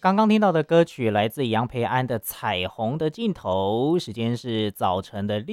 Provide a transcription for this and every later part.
刚刚听到的歌曲来自杨培安的《彩虹的尽头》，时间是早晨的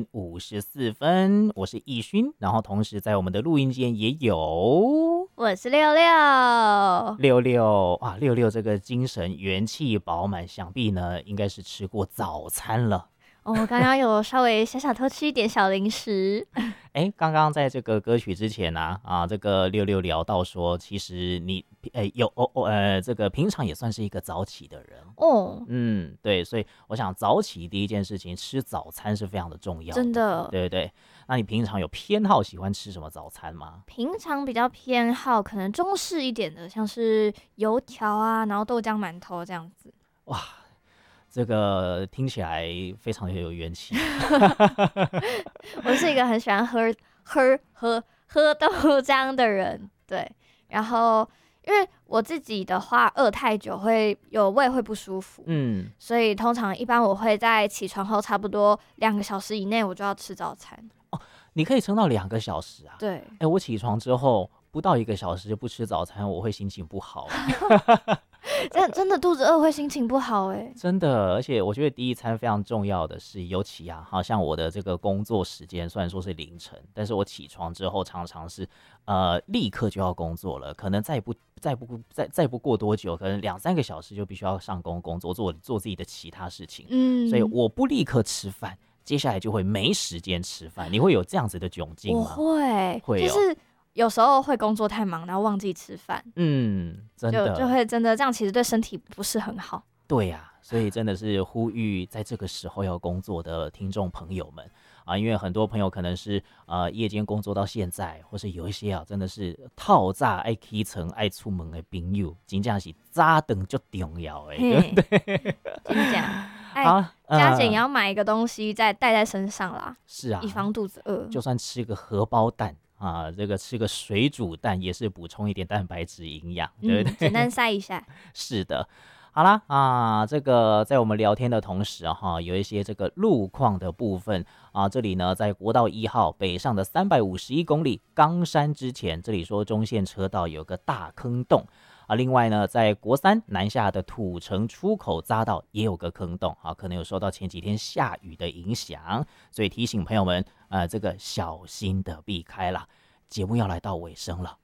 6:54，我是易勋，然后同时在我们的录音间也有我是六六。 六六啊，六六这个精神元气饱满，想必呢应该是吃过早餐了。 我刚刚有稍微小偷吃一点小零食。 哎，刚刚在这个歌曲之前这个六六聊到说，其实你这个平常也算是一个早起的人哦。 对，所以我想早起第一件事情吃早餐是非常的重要的， 真的。 对不对？那你平常有偏好喜欢吃什么早餐吗？ 平常比较偏好可能中式一点的，像是油条啊，然后豆浆馒头这样子。 哇，这个听起来非常有元气。 我是一个很喜欢喝豆浆的人，对。然后因为我自己的话饿太久会有胃会不舒服，所以通常一般我会在起床后差不多2个小时以内我就要吃早餐。 哦，你可以撑到2个小时啊？ 对。 我起床之后不到1个小时就不吃早餐，我会心情不好。 真的肚子饿会心情不好哎， 真的。而且我觉得第一餐非常重要的是，尤其好像我的这个工作时间虽然说是凌晨，但是我起床之后常常是立刻就要工作了，可能再不过多久，可能2-3个小时就必须要上工作做自己的其他事情。所以我不立刻吃饭，接下来就会没时间吃饭。你会有这样子的窘境吗？ 我会就是有时候会工作太忙，然后忘记吃饭， 真的就会真的这样，其实对身体不是很好。 对呀，所以真的是呼吁在这个时候要工作的听众朋友们因为很多朋友可能是夜间工作到现在，或是有一些真的是透早爱起床爱出门的朋友，真的是早顿就重要的，对不对？ 真的加减也要买一个东西再带在身上啦， 是啊， 以防肚子饿。 就算吃个荷包蛋这个吃个水煮蛋也是补充一点蛋白质营养，对不对？ 简单塞一下。 是的。好啦这个在我们聊天的同时有一些这个路况的部分这里呢在国道1号北上的351公里冈山之前，这里说中线车道有个大坑洞另外呢在国3南下的土城出口匝道也有个坑洞可能有受到前几天下雨的影响，所以提醒朋友们这个小心的避开啦。节目要来到尾声了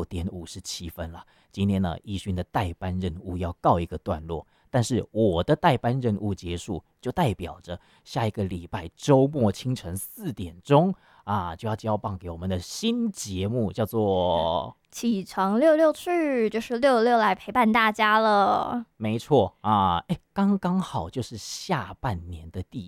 ，6:57了。今天呢，易勋的代班任务要告一个段落，但是我的代班任务结束，就代表着下一个礼拜周末清晨4点钟就要交棒给我们的新节目，叫做起床六六去，就是六六来陪伴大家了。 没错刚刚好就是下半年的第